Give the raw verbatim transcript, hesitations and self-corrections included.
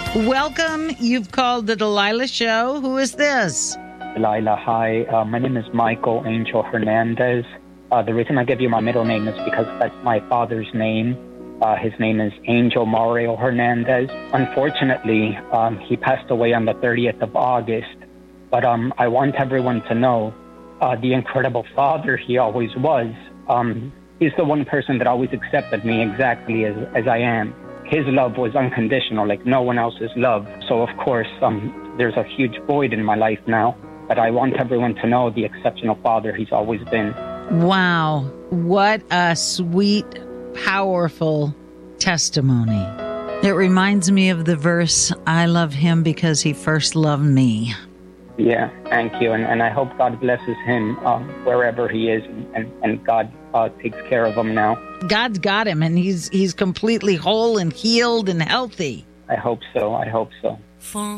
Welcome. You've called the Delilah Show. Who is this? Delilah, hi. Uh, my name is Michael Angel Hernandez. Uh, the reason I give you my middle name is because that's my father's name. Uh, his name is Angel Mario Hernandez. Unfortunately, um, he passed away on the thirtieth of August. But um, I want everyone to know uh, the incredible father he always was. Um, he's the one person that always accepted me exactly as, as I am. His love was unconditional, like no one else's love. So, of course, um, there's a huge void in my life now. But I want everyone to know the exceptional father he's always been. Wow. What a sweet, powerful testimony. It reminds me of the verse, I love him because he first loved me. Yeah, thank you. And, and I hope God blesses him um, wherever he is, and, and God uh, takes care of him now. God's got him, and he's he's completely whole and healed and healthy. I hope so. I hope so.